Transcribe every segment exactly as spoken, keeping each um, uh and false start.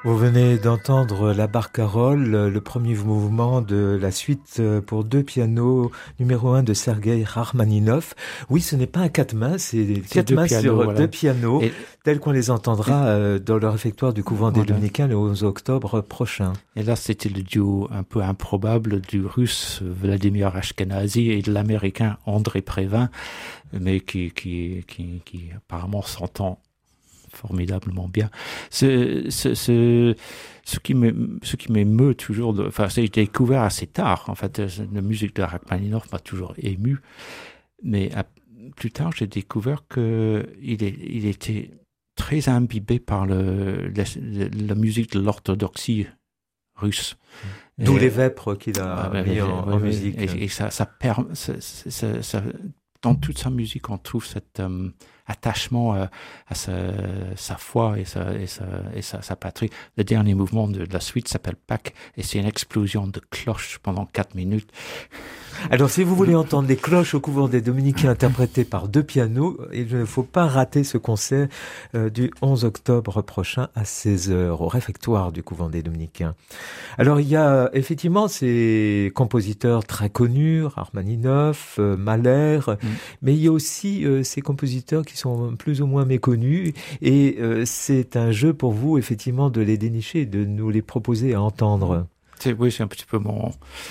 Vous venez d'entendre la barcarolle, le premier mouvement de la suite pour deux pianos numéro un de Sergueï Rachmaninov. Oui, ce n'est pas un quatre mains, c'est quatre mains pianos, sur voilà. deux pianos, et... tels qu'on les entendra euh, dans le réfectoire du couvent voilà. des Dominicains le onze octobre prochain. Et là, c'était le duo un peu improbable du russe Vladimir Ashkenazi et de l'américain André Prévin, mais qui, qui, qui, qui apparemment s'entend formidablement bien. Ce, ce, ce, ce qui m'émeut, ce qui m'émeut toujours, de, enfin, j'ai découvert assez tard, en fait, la musique de Rachmaninov m'a toujours ému, mais à, plus tard, j'ai découvert que il, est, il était très imbibé par le, la, la musique de l'orthodoxie russe. D'où et, les vêpres qu'il a ah, mis mais, en, oui, en oui, musique. Et, et ça, ça, per, ça, ça, ça, dans toute sa musique, on trouve cet euh, attachement à, à sa, sa foi et, sa, et, sa, et sa, sa patrie. Le dernier mouvement de la suite s'appelle Pâques et c'est une explosion de cloches pendant quatre minutes. Alors, si vous voulez entendre les cloches au couvent des Dominicains interprétées par deux pianos, il ne faut pas rater ce concert euh, du onze octobre prochain à seize heures au réfectoire du couvent des Dominicains. Alors, il y a effectivement ces compositeurs très connus, Rachmaninov, euh, Mahler, mmh. mais il y a aussi euh, ces compositeurs qui sont plus ou moins méconnus et euh, c'est un jeu pour vous, effectivement, de les dénicher, de nous les proposer à entendre. C'est, oui, c'est un petit peu mon...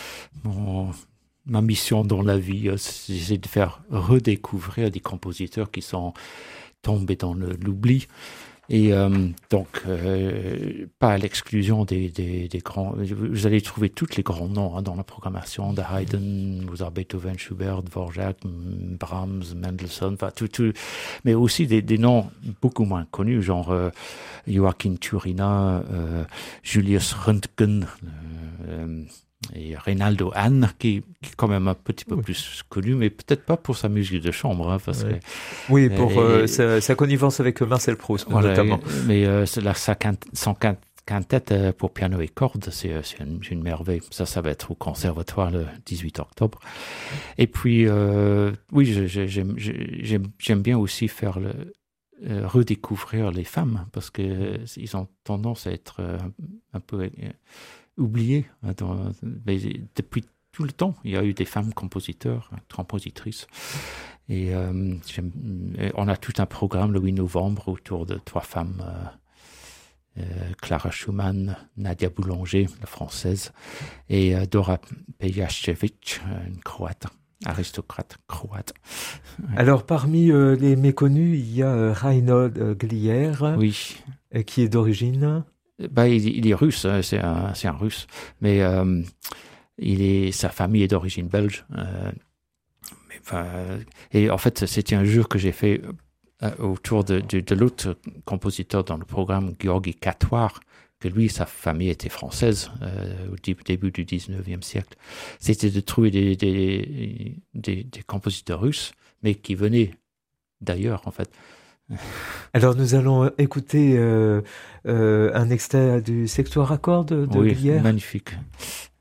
mon... ma mission dans la vie, c'est de faire redécouvrir des compositeurs qui sont tombés dans le, l'oubli. Et euh, donc, euh, pas à l'exclusion des, des, des grands... Vous allez trouver tous les grands noms hein, dans la programmation de Haydn, vous avez Beethoven, Schubert, Dvorak, Brahms, Mendelssohn, enfin tout, tout, mais aussi des, des noms beaucoup moins connus, genre euh, Joachim Turina, euh, Julius Röntgen, euh, et Reynaldo Hahn, qui, qui est quand même un petit peu oui. plus connu, mais peut-être pas pour sa musique de chambre. Hein, parce oui. que, oui, pour et, euh, sa, sa connivence avec Marcel Proust, voilà, notamment. Et, mais euh, la, sa son quintette pour piano et cordes, c'est, c'est une, une merveille. Ça, ça va être au conservatoire le dix-huit octobre. Et puis, euh, oui, je, je, j'aime, j'aime, j'aime bien aussi faire le... Euh, redécouvrir les femmes, parce que euh, ils ont tendance à être euh, un peu... Euh, oublié. Mais depuis tout le temps, il y a eu des femmes compositeurs, compositrices. Et euh, on a tout un programme le huit novembre autour de trois femmes, euh, euh, Clara Schumann, Nadia Boulanger, la française, et euh, Dora Pejacevic, une croate, aristocrate croate. Alors, parmi euh, les méconnus, il y a euh, Reinhold Glier, oui. euh, qui est d'origine... Bah, il, il est russe, c'est un, c'est un russe, mais euh, il est, sa famille est d'origine belge. Euh, mais, enfin, et en fait, c'était un jeu que j'ai fait euh, autour de, de, de l'autre compositeur dans le programme, Georgi Katoire, que lui, sa famille était française euh, au début du dix-neuvième siècle. C'était de trouver des, des, des, des compositeurs russes, mais qui venaient d'ailleurs, en fait. Alors nous allons écouter euh, euh, un extrait du Sextoire à cordes de oui, Glier. Magnifique.